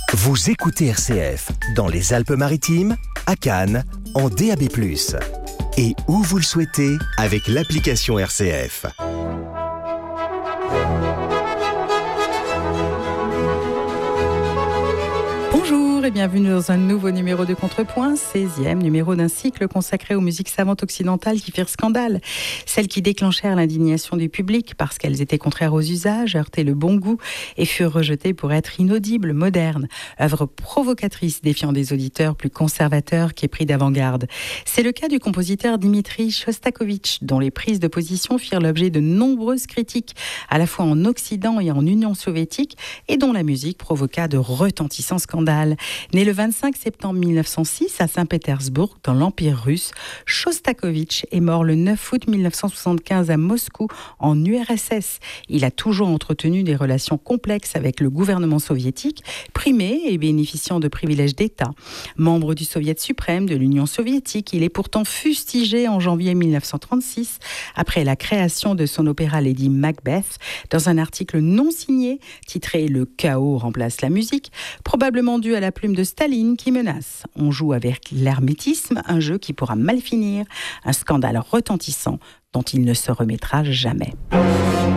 Vous écoutez RCF dans les Alpes-Maritimes, à Cannes, en DAB+. Et où vous le souhaitez avec l'application RCF. Bonjour et bienvenue dans un nouveau numéro de Contrepoint, 16e numéro d'un cycle consacré aux musiques savantes occidentales qui firent scandale. Celles qui déclenchèrent l'indignation du public parce qu'elles étaient contraires aux usages, heurtaient le bon goût et furent rejetées pour être inaudibles, modernes. Œuvres provocatrices défiant des auditeurs plus conservateurs qu'épris d'avant-garde. C'est le cas du compositeur Dmitri Shostakovich, dont les prises de position firent l'objet de nombreuses critiques, à la fois en Occident et en Union soviétique, et dont la musique provoqua de retentissants scandales. Né le 25 septembre 1906 à Saint-Pétersbourg, dans l'Empire russe, Shostakovich est mort le 9 août 1975 à Moscou, en URSS. Il a toujours entretenu des relations complexes avec le gouvernement soviétique, primé et bénéficiant de privilèges d'État. Membre du Soviet suprême de l'Union soviétique, il est pourtant fustigé en janvier 1936, après la création de son opéra Lady Macbeth, dans un article non signé, titré « Le chaos remplace la musique », probablement dû à la plume de Staline qui menace. On joue avec l'hermétisme, un jeu qui pourra mal finir, un scandale retentissant dont il ne se remettra jamais.